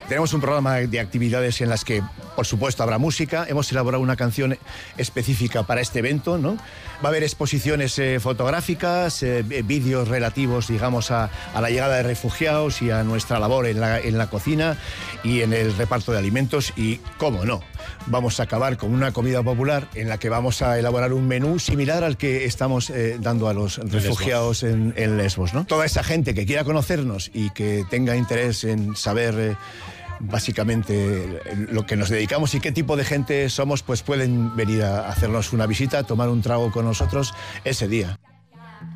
Tenemos un programa de actividades en las que, por supuesto, habrá música. Hemos elaborado una canción específica para este evento, ¿no? Va a haber exposiciones fotográficas, vídeos relativos, digamos, a la llegada de refugiados y a nuestra labor en la cocina y en el reparto de alimentos. Y, cómo no, vamos a acabar con una comida popular en la que vamos a elaborar un menú similar al que estamos dando a los refugiados en Lesbos, ¿no? Toda esa gente que quiera conocernos y que tenga interés en saber básicamente lo que nos dedicamos y qué tipo de gente somos, pues pueden venir a hacernos una visita, tomar un trago con nosotros ese día.